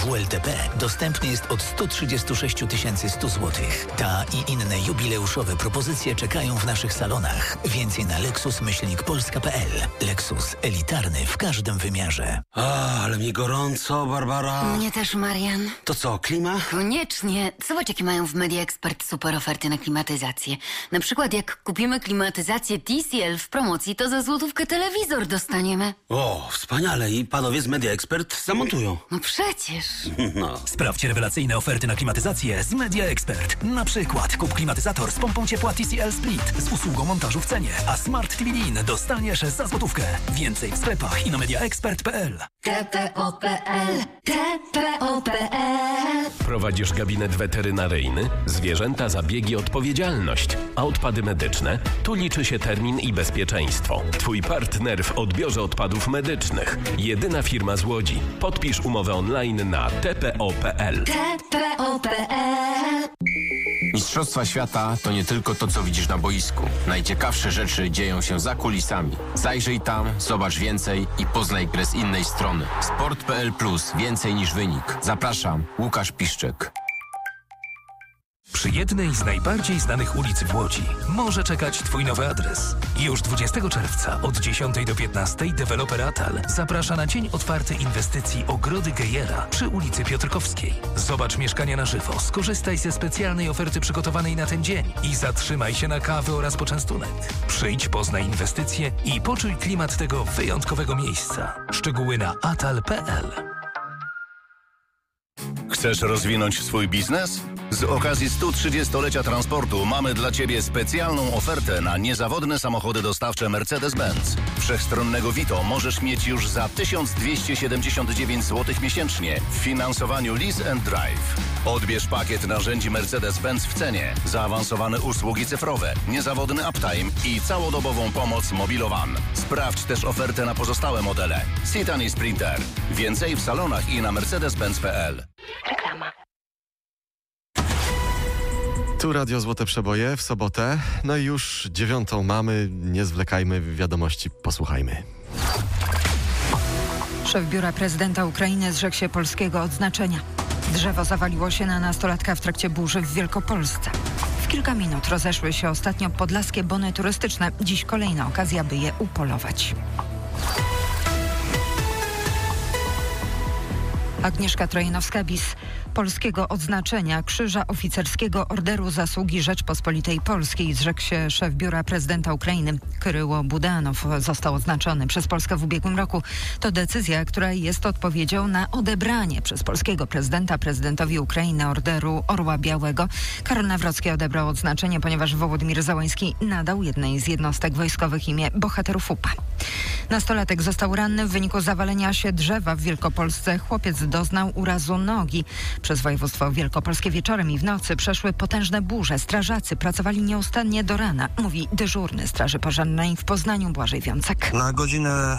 WLTP dostępny jest od 136 100 zł. Ta i inne jubileuszowe propozycje czekają w naszych salonach. Więcej na lexus-polska.pl. Lexus. Elitarny w każdym wymiarze. Ale mi gorąco, Barbara. Mnie też, Marian. To co, klima? Koniecznie. Zobacz, jakie mają w Media Expert super oferty na klimatyzację. Na przykład jak kupimy klimatyzację TCL w promocji, to za złotówkę telewizor dostaniemy. O, wspaniale. I panowie z Media Expert zamontują. No przecież. No. Sprawdź rewelacyjne oferty na klimatyzację z Media Expert. Na przykład kup klimatyzator z pompą ciepła TCL Split z usługą montażu w cenie, a Smart TV Lean dostaniesz za złotówkę. Więcej w sklepach i na mediaexpert.pl. TPO.pl. TPO.pl. Prowadzisz gabinet weterynaryjny? Zwierzęta, zabiegi, odpowiedzialność. A odpady medyczne? Tu liczy się termin i bezpieczeństwo. Twój partner w odbiorze odpadów medycznych. Jedyna firma z Łodzi. Podpisz umowę online na tpo.pl. TPO.pl. Mistrzostwa świata to nie tylko to, co widzisz na boisku. Najciekawsze rzeczy dzieją się za kulisami. Zajrzyj tam, zobacz więcej i poznaj grę z innej strony. Sport.pl Plus. Więcej niż wynik. Zapraszam, Łukasz Piszczek. Przy jednej z najbardziej znanych ulic w Łodzi może czekać Twój nowy adres. Już 20 czerwca od 10 do 15 deweloper Atal zaprasza na dzień otwarty inwestycji Ogrody Gejera przy ulicy Piotrkowskiej. Zobacz mieszkania na żywo, skorzystaj ze specjalnej oferty przygotowanej na ten dzień i zatrzymaj się na kawę oraz poczęstunek. Przyjdź, poznaj inwestycje i poczuj klimat tego wyjątkowego miejsca. Szczegóły na atal.pl. Chcesz rozwinąć swój biznes? Z okazji 130-lecia transportu mamy dla Ciebie specjalną ofertę na niezawodne samochody dostawcze Mercedes-Benz. Wszechstronnego Vito możesz mieć już za 1279 zł miesięcznie w finansowaniu Lease and Drive. Odbierz pakiet narzędzi Mercedes-Benz w cenie, zaawansowane usługi cyfrowe, niezawodny uptime i całodobową pomoc Mobilowan. Sprawdź też ofertę na pozostałe modele. Citan i Sprinter. Więcej w salonach i na mercedes-benz.pl. Reklama. Tu Radio Złote Przeboje w sobotę. No i już 9 mamy. Nie zwlekajmy, wiadomości posłuchajmy. Szef Biura Prezydenta Ukrainy zrzekł się polskiego odznaczenia. Drzewo zawaliło się na nastolatka w trakcie burzy w Wielkopolsce. W kilka minut rozeszły się ostatnio podlaskie bony turystyczne. Dziś kolejna okazja, by je upolować. Agnieszka Trojanowska-Bis polskiego odznaczenia Krzyża Oficerskiego Orderu Zasługi Rzeczpospolitej Polskiej zrzekł się szef Biura Prezydenta Ukrainy. Kyryło Budanow został odznaczony przez Polskę w ubiegłym roku. To decyzja, która jest odpowiedzią na odebranie przez polskiego prezydenta prezydentowi Ukrainy Orderu Orła Białego. Karol Nawrocki odebrał odznaczenie, ponieważ Wołodymyr Zełański nadał jednej z jednostek wojskowych imię bohaterów UPA. Nastolatek został ranny w wyniku zawalenia się drzewa w Wielkopolsce. Chłopiec doznał urazu nogi. Przez województwo wielkopolskie wieczorem i w nocy przeszły potężne burze. Strażacy pracowali nieustannie do rana, mówi dyżurny Straży Pożarnej w Poznaniu Błażej Wiącek. Na godzinę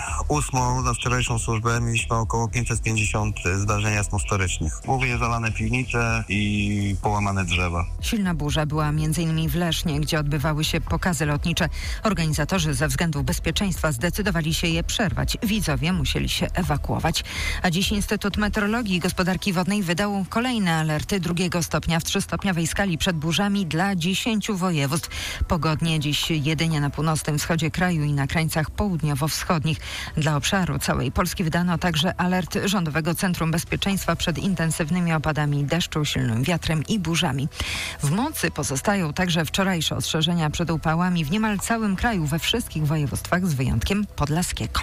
8 za wczorajszą służbę mieliśmy około 550 zdarzeń atmosferycznych. Głównie zalane piwnice i połamane drzewa. Silna burza była m.in. w Lesznie, gdzie odbywały się pokazy lotnicze. Organizatorzy ze względów bezpieczeństwa zdecydowali się je przerwać. Widzowie musieli się ewakuować. A dziś Instytut Meteorologii i Gospodarki Wodnej wydał kolejne alerty 2 stopnia w 3-stopniowej skali przed burzami dla 10 województw. Pogodnie dziś jedynie na północnym wschodzie kraju i na krańcach południowo-wschodnich. Dla obszaru całej Polski wydano także alert Rządowego Centrum Bezpieczeństwa przed intensywnymi opadami deszczu, silnym wiatrem i burzami. W mocy pozostają także wczorajsze ostrzeżenia przed upałami w niemal całym kraju, we wszystkich województwach z wyjątkiem podlaskiego.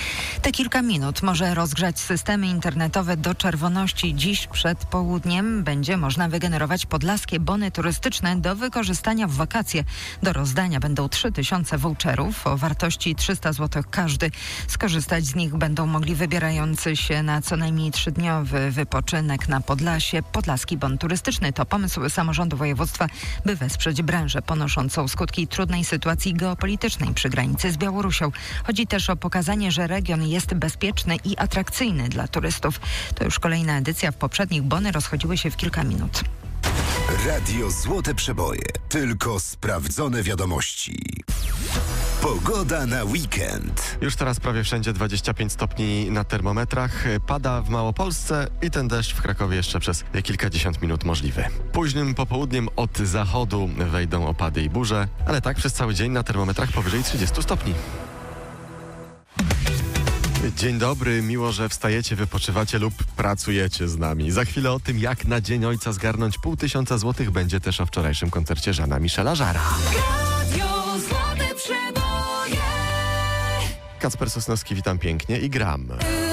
Te kilka minut może rozgrzać systemy internetowe do czerwoności. Dziś przed południem będzie można wygenerować podlaskie bony turystyczne do wykorzystania w wakacje. Do rozdania będą 3000 voucherów o wartości 300 zł każdy. Skorzystać z nich będą mogli wybierający się na co najmniej 3-dniowy wypoczynek na Podlasie. Podlaski bon turystyczny to pomysł samorządu województwa, by wesprzeć branżę ponoszącą skutki trudnej sytuacji geopolitycznej przy granicy z Białorusią. Chodzi też o pokazanie, że region jest bezpieczny i atrakcyjny dla turystów. To już kolejna edycja. W poprzednich bony rozchodziły się w kilka minut. Radio Złote Przeboje. Tylko sprawdzone wiadomości. Pogoda na weekend. Już teraz prawie wszędzie 25 stopni na termometrach. Pada w Małopolsce i ten deszcz w Krakowie jeszcze przez kilkadziesiąt minut możliwy. Późnym popołudniem od zachodu wejdą opady i burze, ale tak przez cały dzień na termometrach powyżej 30 stopni. Dzień dobry, miło, że wstajecie, wypoczywacie lub pracujecie z nami. Za chwilę o tym, jak na Dzień Ojca zgarnąć 500 złotych, będzie też o wczorajszym koncercie Jeana Michela Jarre'a. Złote Przeboje. Kacper Sosnowski, witam pięknie i gram.